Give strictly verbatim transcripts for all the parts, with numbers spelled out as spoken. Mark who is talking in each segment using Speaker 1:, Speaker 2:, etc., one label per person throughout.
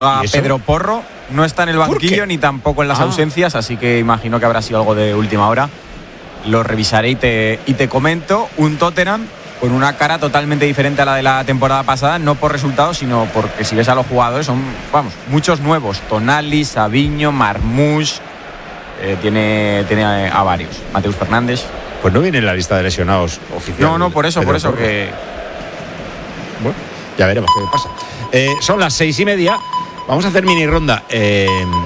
Speaker 1: A Pedro Porro no está en el banquillo ni tampoco en las ah. ausencias, así que imagino que habrá sido algo de última hora. Lo revisaré y te, y te comento. Un Tottenham con una cara totalmente diferente a la de la temporada pasada, no por resultados, sino porque si ves a los jugadores son, vamos, muchos nuevos. Tonali, Savinho, Marmoush, eh, tiene, tiene a varios. Mateus Fernández.
Speaker 2: Pues no viene en la lista de lesionados oficial.
Speaker 1: No, no, por eso, por eso que...
Speaker 2: Bueno, ya veremos qué pasa. Eh, son las seis y media. Vamos a hacer mini ronda. Eh,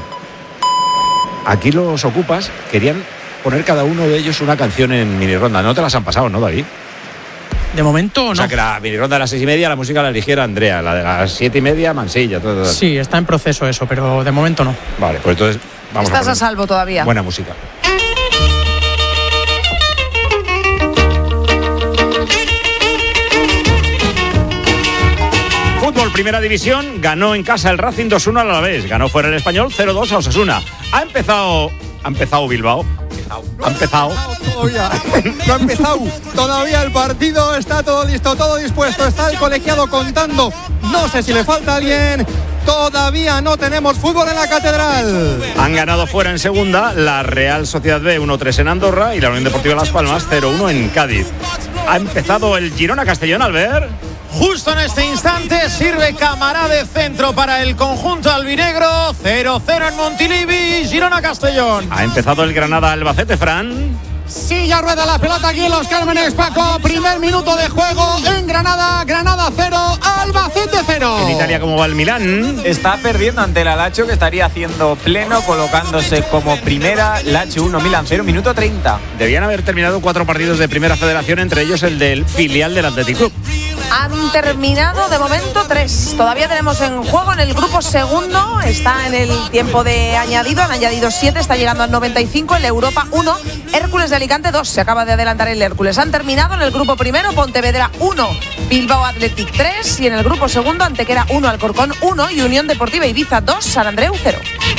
Speaker 2: aquí los ocupas querían poner cada uno de ellos una canción en mini ronda. No te las han pasado, ¿no, David?
Speaker 3: De momento no.
Speaker 2: O sea que la mini ronda de las seis y media la música la eligiera Andrea, la de las siete y media Mansilla. Todo, todo.
Speaker 3: Sí, está en proceso eso, pero de momento no.
Speaker 2: Vale, pues entonces vamos
Speaker 4: Estás
Speaker 2: a,
Speaker 4: a salvo todavía.
Speaker 2: Buena música. Fútbol, primera división, ganó en casa el Racing dos uno al Alavés, ganó fuera el Español cero dos a Osasuna. Ha empezado, ha empezado Bilbao.
Speaker 5: No ha empezado todavía. No ha empezado todavía el partido. Está todo listo, todo dispuesto. Está el colegiado contando. No sé si le falta alguien. Todavía no tenemos fútbol en la Catedral.
Speaker 2: Han ganado fuera en segunda la Real Sociedad B uno tres en Andorra y la Unión Deportiva Las Palmas cero uno en Cádiz. Ha empezado el Girona Castellón, Albert.
Speaker 6: Justo en este instante sirve Camará de centro para el conjunto albinegro. cero cero en Montilivi, Girona Castellón.
Speaker 2: Ha empezado el Granada Albacete, Fran.
Speaker 6: Sí, ya rueda la pelota aquí en Los Cármenes, Paco. Primer minuto de juego en Granada. Granada cero, Albacete cero.
Speaker 2: En Italia, ¿cómo va el Milán?
Speaker 1: Está perdiendo ante el Lazio, que estaría haciendo pleno, colocándose como primera. Lazio uno, Milán cero, minuto treinta.
Speaker 2: Debían haber terminado cuatro partidos de primera federación, entre ellos el del filial del Athletic Club.
Speaker 4: Han terminado de momento tres. Todavía tenemos en juego en el grupo segundo. Está en el tiempo de añadido. Han añadido siete. Está llegando al noventa y cinco. El Europa uno. Hércules de Alicante dos. Se acaba de adelantar el Hércules. Han terminado en el grupo primero. Pontevedra uno. Bilbao Athletic tres. Y en el grupo segundo, Antequera uno. Alcorcón uno. Y Unión Deportiva Ibiza dos. San Andreu cero.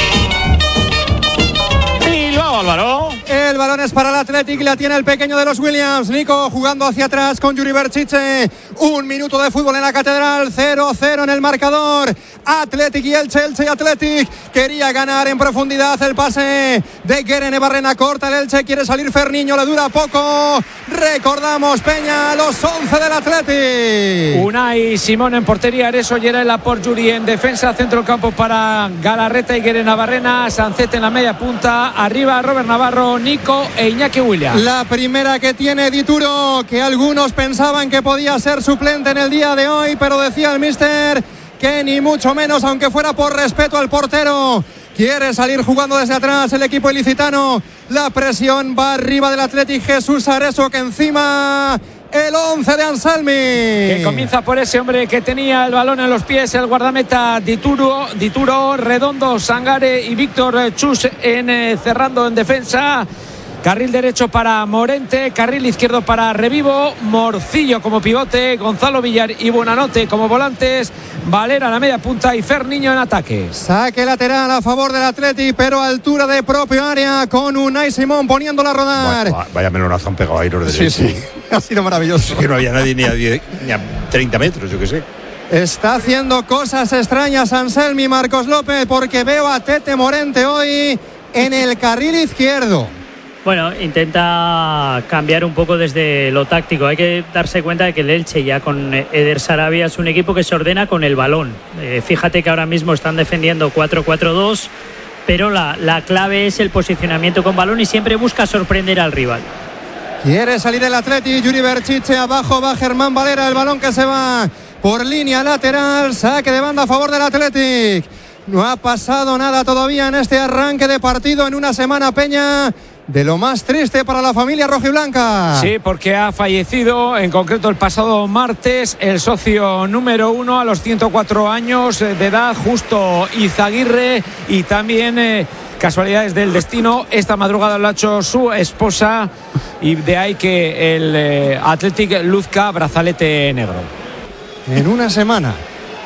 Speaker 2: Bilbao, Álvaro.
Speaker 5: El balón es para el Athletic, la tiene el pequeño de los Williams. Nico jugando hacia atrás con Yuri Berchiche. Un minuto de fútbol en la Catedral, cero cero en el marcador. Athletic y el Elche. Athletic quería ganar en profundidad. El pase de Guerene Barrena corta el Elche. Quiere salir Ferniño, le dura poco. Recordamos, Peña, los once del Athletic.
Speaker 7: Unai Simón en portería, Areso, Yerela por Yuri en defensa. Centro del campo para Galarreta y Guerena Barrena. Sancete en la media punta. Arriba Robert Navarro, Nico e Iñaki Williams.
Speaker 5: La primera que tiene Dituro, que algunos pensaban que podía ser suplente en el día de hoy, pero decía el míster que ni mucho menos, aunque fuera por respeto al portero. Quiere salir jugando desde atrás el equipo ilicitano. La presión va arriba del Athletic. Jesús Areso, que encima el once de Anselmi.
Speaker 7: Que comienza por ese hombre que tenía el balón en los pies, el guardameta Dituro, Dituro Redondo, Sangare y Víctor Chus en, eh, cerrando en defensa. Carril derecho para Morente, carril izquierdo para Revivo, Morcillo como pivote, Gonzalo Villar y Buenanote como volantes, Valera a la media punta y Ferniño en ataque.
Speaker 5: Saque lateral a favor del Athletic, pero a altura de propio área, con Unai Simón poniéndola a rodar.
Speaker 2: Vaya, vaya melonazo han pegado ahí los de
Speaker 5: Sí, sí, ha sido maravilloso.
Speaker 2: Es que no había nadie ni a, diez, ni a treinta metros, yo qué sé.
Speaker 5: Está haciendo cosas extrañas Anselmi, Marcos López, porque veo a Tete Morente hoy en el carril izquierdo.
Speaker 8: Bueno, intenta cambiar un poco desde lo táctico. Hay que darse cuenta de que el Elche, ya con Eder Sarabia, es un equipo que se ordena con el balón. Eh, fíjate que ahora mismo están defendiendo cuatro cuatro dos, pero la, la clave es el posicionamiento con balón y siempre busca sorprender al rival.
Speaker 5: Quiere salir el Athletic, Yuri Berchiche, abajo va Germán Valera, el balón que se va por línea lateral, saque de banda a favor del Athletic. No ha pasado nada todavía en este arranque de partido en una semana, Peña, de lo más triste para la familia rojiblanca.
Speaker 7: Sí, porque ha fallecido, en concreto el pasado martes, el socio número uno a los ciento cuatro años de edad, Justo Izaguirre, y también eh, casualidades del destino, esta madrugada lo ha hecho su esposa, y de ahí que el eh, Athletic luzca brazalete negro.
Speaker 5: En una semana.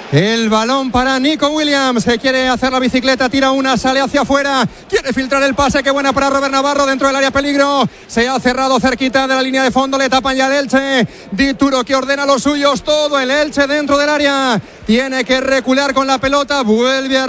Speaker 5: El balón para Nico Williams, se quiere hacer la bicicleta, tira una, sale hacia afuera, quiere filtrar el pase, qué buena para Robert Navarro dentro del área peligro, se ha cerrado cerquita de la línea de fondo, le tapan ya el Elche, Dituro que ordena a los suyos, todo el Elche dentro del área, tiene que recular con la pelota, vuelve a